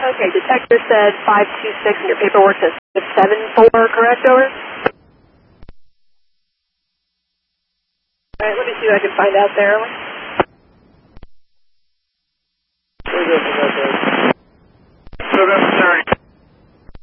Okay, detector said 526 and your paperwork says 574, correct, over? Alright, let me see what I can find out there.